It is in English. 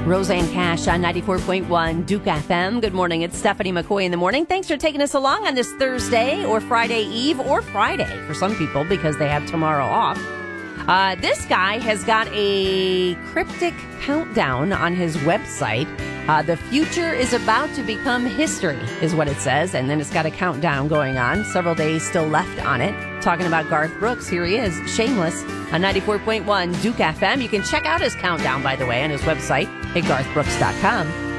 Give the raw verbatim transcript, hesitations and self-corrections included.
Roseanne Cash on ninety-four point one Duke F M. Good morning. It's Stephanie McCoy in the morning. Thanks for taking us along on this Thursday or Friday Eve or Friday for some people because they have tomorrow off. Uh, this guy has got a cryptic countdown on his website. Uh, the future is about to become history is what it says. And then it's got a countdown going on. Several days still left on it. Talking about Garth Brooks. Here he is, Shameless on ninety-four point one Duke F M. You can check out his countdown, by the way, on his website at garth brooks dot com.